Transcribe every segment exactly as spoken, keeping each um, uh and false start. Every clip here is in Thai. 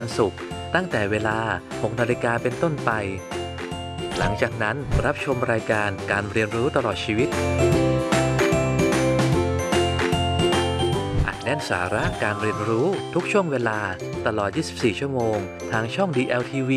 วันศุกร์ตั้งแต่เวลาหกนาฬิกาเป็นต้นไปหลังจากนั้นรับชมรายการการเรียนรู้ตลอดชีวิตอัดแน่นสาระการเรียนรู้ทุกช่วงเวลาตลอด ยี่สิบสี่ ชั่วโมงทางช่อง ดี แอล ที วี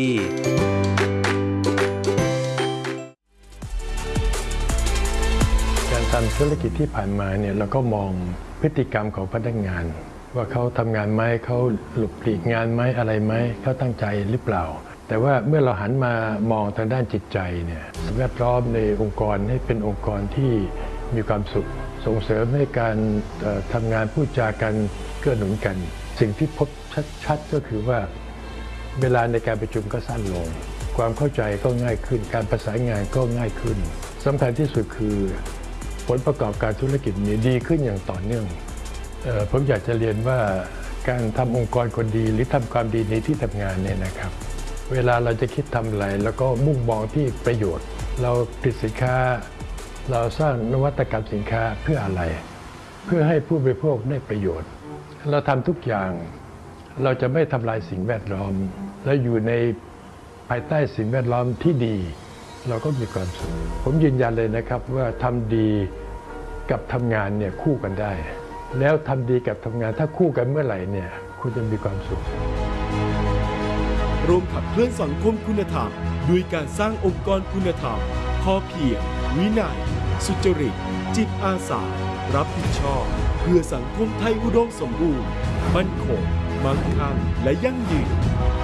การทำธุรกิจที่ผ่านมาเนี่ยเราก็มองพฤติกรรมของพนักงาน ว่าเขาทำงานไหมเขาหลบหลีกงานไหมอะไรไหมเขาตั้งใจหรือเปล่าแต่ว่าเมื่อเราหันมามองทางด้านจิตใจเนี่ยแวดล้อมในองค์กรให้เป็นองค์กรที่มีความสุขส่งเสริมให้การทำงานพูดจากันเกื้อหนุนกันสิ่งที่พบชัดๆก็คือว่าเวลาในการประชุมก็สั้นลงความเข้าใจก็ง่ายขึ้นการประสานงานก็ง่ายขึ้นสำคัญที่สุดคือผลประกอบการธุรกิจนี้ดีขึ้นอย่างต่อเนื่องผมอยากจะเรียนว่าการทำองค์กรคนดีหรือทำความดีในที่ทำงานเนี่ยนะครับเวลาเราจะคิดทำอะไรแล้วก็มุ่งมองที่ประโยชน์เราผลิตสินค้าเราสร้างนวัตกรรมสินค้าเพื่ออะไรเพื่อให้ผู้บริโภคได้ประโยชน์เราทำทุกอย่างเราจะไม่ทำลายสิ่งแวดล้อมและอยู่ในภายใต้สิ่งแวดล้อมที่ดีเราก็มีความสุขผมยืนยันเลยนะครับว่าทำดีกับทำงานเนี่ยคู่กันได้แล้วทำดีกับทำงานถ้าคู่กันเมื่อไหร่เนี่ยคุณจะมีความสุขร่วมขับเคลื่อนสังคมคุณธรรมด้วยการสร้างองค์กรคุณธรรมพอเพียงวินัยสุจริตจิตอาสารับผิดชอบเพื่อสังคมไทยอุดมสมบูรณ์มั่นคงมั่งคั่งและยั่งยืน